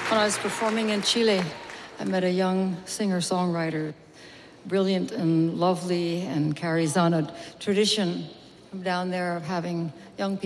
When I was performing in Chile, I met a young singer-songwriter, brilliant and lovely, and carries on a tradition from down there of having young people